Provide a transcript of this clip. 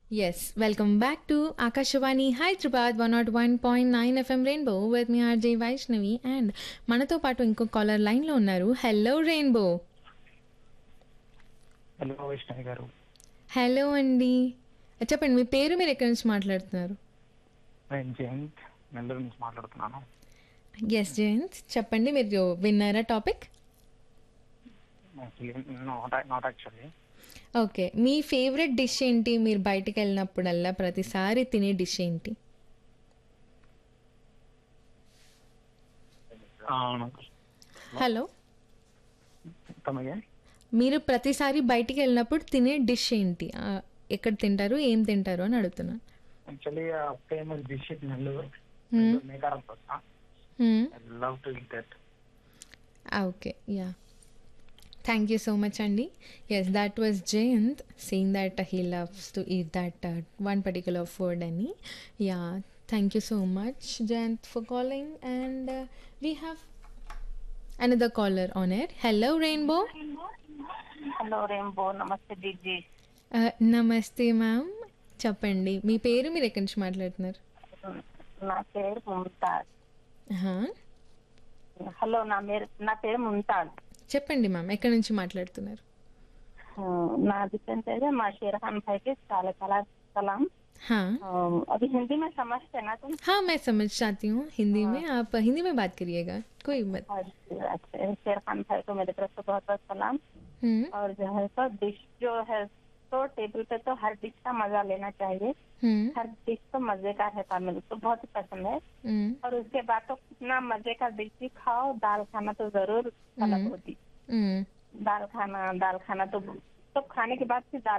Yes, welcome back to Akashvani Hyderabad 101.9 FM Rainbow with me RJ Vaishnavi and మనతో పాటు ఇంకో caller line లో ఉన్నారు. Hello rainbow. హలో వైష్ణవి గారు. హలో అండి, చెప్పండి మీ పేరు, మీరు ఎక్కడి నుంచి మాట్లాడుతున్నారు? నేను జయంత్ నెల్లూరు నుంచి మాట్లాడుతున్నాను. ఎస్ జయంత్, చెప్పండి, మీరు విన్నారా topic? Not actually. Okay, me favourite dish ఏంటి? మీరు బయటికి వెళ్ళినప్పుడల్లా ప్రతిసారి తినే డిష్ ఏంటి? హలో, తమగే మీరు ప్రతిసారి బయటికి వెళ్ళినప్పుడు తినే డిష్ ఏంటి? ఎక్కడ తింటారు, ఏం తింటారు అని అడుగుతున్నాను. Actually famous dish Nellore మేకారం dosa. I love to eat that. Okay, yeah, thank you so much Andy. Yes, that was Jayant saying that he loves to eat that one particular food and yeah, thank you so much Jayant for calling. And we have another caller on air. Hello Rainbow. Hello rainbow, నమస్తే DG. నమస్తే ma'am, చెప్పండి మీ పేరు, మీరు ఎక్కడి నుంచి మాట్లాడుతున్నారు? నా పేరు ముంతాజ్. Uh-huh. హలో, నా పేరు ముంతాజ్. చెప్పండి మ్యామ్, ఎక్కడి నుంచి మాట్లాడుతున్నారు? नाज़ माँ शेर खान भाई के साले साला सलाम. हाँ, अभी हिंदी में समझते ना तुम? हाँ मैं समझ जाती हूँ हिंदी में, आप हिंदी में बात करिएगा, कोई मत. शेर खान भाई को मेरी तरफ से बहुत बहुत सलाम. और जो है तो डिश जो है तो टेबल पे तो हर डिश का मजा लेना चाहिए. हर डिश तो मजे का रहता, मेरे को बहुत पसंद है. और उसके बाद तो कितना मजे का डिश भी खाओ, दाल खाना तो जरूर अलग होती. दाल खाना तो खाने के बाद फिर दाल